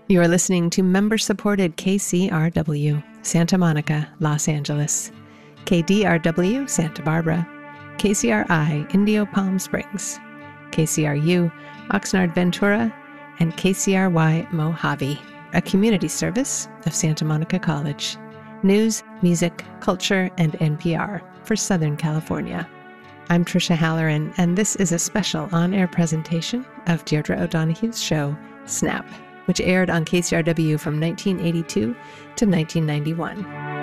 You are listening to member-supported KCRW, Santa Monica, Los Angeles, KDRW, Santa Barbara, KCRI, Indio Palm Springs, KCRU, Oxnard Ventura, and KCRY Mojave, a community service of Santa Monica College. News, music, culture, and NPR for Southern California. I'm Tricia Halloran, and this is a special on-air presentation of Deirdre O'Donoghue's show, Snap, which aired on KCRW from 1982 to 1991.